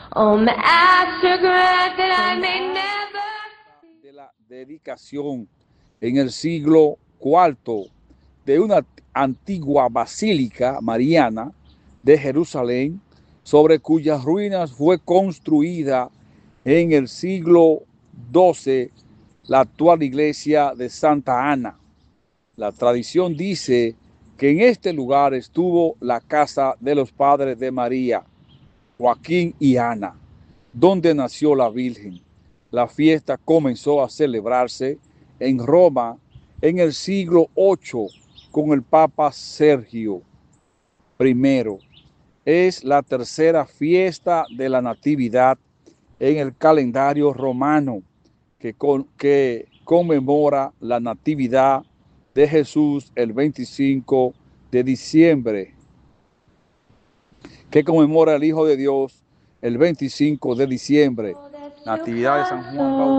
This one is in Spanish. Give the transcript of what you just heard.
Master, grant that I may never. De la dedicación en el siglo IV de una antigua basílica mariana de Jerusalén, sobre cuyas ruinas fue construida en el siglo XII la actual iglesia de Santa Ana. La tradición dice que en este lugar estuvo la casa de los padres de María, Joaquín y Ana, donde nació la Virgen. La fiesta comenzó a celebrarse en Roma en el siglo VIII con el Papa Sergio I. Es la tercera fiesta de la Natividad en el calendario romano que conmemora la Natividad de Jesús el 25 de diciembre, que conmemora el Hijo de Dios el 25 de diciembre, Natividad de San Juan Bautista.